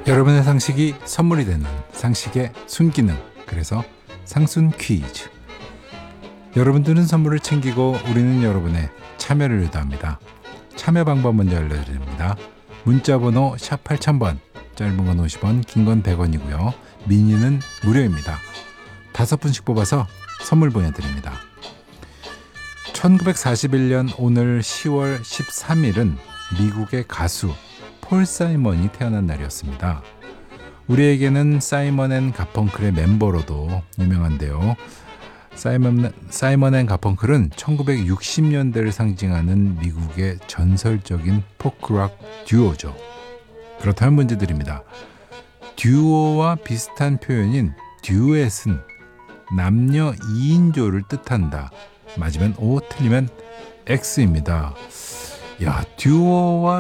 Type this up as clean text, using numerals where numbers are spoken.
여러분의 상식이 선물이 되는 상식의 순기능, 그래서 상순 퀴즈. 여러분들은 선물을 챙기고 우리는 여러분의 참여를 유도합니다. 참여 방법 먼저 알려드립니다. 문자번호 샵 8000번, 짧은 건 50원, 긴 건 100원이고요. 미니는 무료입니다. 5분씩 뽑아서 선물 보내드립니다. 1941년 오늘 10월 13일은 미국의 가수 폴 사이먼이 태어난 날이었습니다. 우리에게는 사이먼 앤 가펑클의 멤버로도 유명한데요. 사이먼 앤 가펑클은 1960년대를 상징하는 미국의 전설적인 포크락 듀오죠. 그렇다면 문제 드립니다. 듀오와 비슷한 표현인 듀엣은 남녀 2인조를 뜻한다. 맞으면 O, 틀리면 X입니다. 야, 듀오와